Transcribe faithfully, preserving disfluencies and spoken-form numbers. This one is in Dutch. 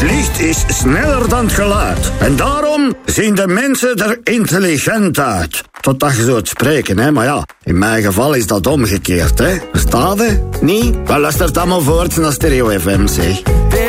Het licht is sneller dan het geluid. En daarom zien de mensen er intelligent uit. Totdat je zo het spreken, hè. Maar ja, in mijn geval is dat omgekeerd, hè. Verstaat je? Niet? Wel, luister dan maar voort naar Stereo F M, zeg.